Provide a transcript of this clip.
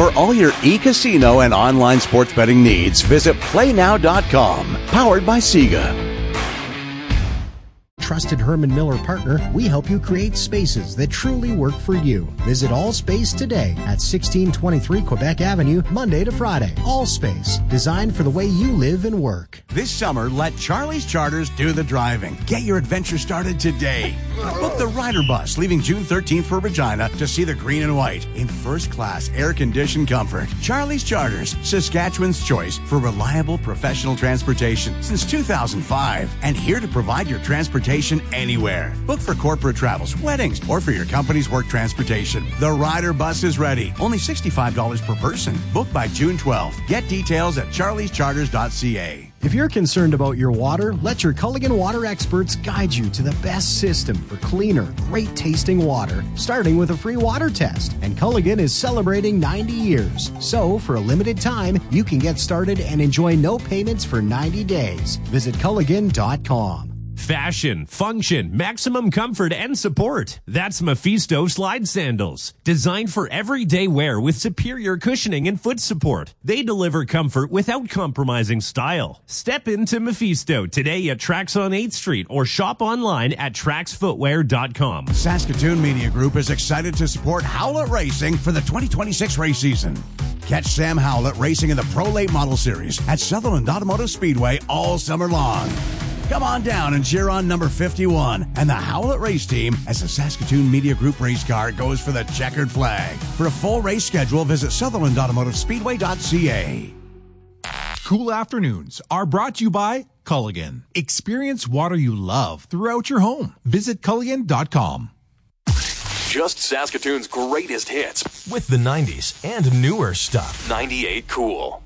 For all your e-casino and online sports betting needs, visit PlayNow.com. Powered by Sega. Trusted Herman Miller partner, we help you create spaces that truly work for you. Visit Allspace today at 1623 Quebec Avenue, Monday to Friday. Allspace, designed for the way you live and work. This summer, let Charlie's Charters do the driving. Get your adventure started today. Book the Rider Bus leaving June 13th for Regina to see the green and white in first-class air-conditioned comfort. Charlie's Charters, Saskatchewan's choice for reliable professional transportation since 2005, and here to provide your transportation anywhere. Book for corporate travels, weddings, or for your company's work transportation. The Rider Bus is ready. Only $65 per person. Book by June 12th. Get details at charliescharters.ca. If you're concerned about your water, let your Culligan water experts guide you to the best system for cleaner, great-tasting water, starting with a free water test. And Culligan is celebrating 90 years. So, for a limited time, you can get started and enjoy no payments for 90 days. Visit Culligan.com. Fashion, function, maximum comfort, and support. That's Mephisto Slide Sandals. Designed for everyday wear with superior cushioning and foot support. They deliver comfort without compromising style. Step into Mephisto today at Trax on 8th Street or shop online at traxfootwear.com. Saskatoon Media Group is excited to support Howlett Racing for the 2026 race season. Catch Sam Howlett racing in the Pro Late Model Series at Sutherland Automotive Speedway all summer long. Come on down and cheer on number 51 and the Howlett Race Team as the Saskatoon Media Group race car goes for the checkered flag. For a full race schedule, visit SutherlandAutomotiveSpeedway.ca. Cool Afternoons are brought to you by Culligan. Experience water you love throughout your home. Visit Culligan.com. Just Saskatoon's greatest hits with the 90s and newer stuff. 98 Cool.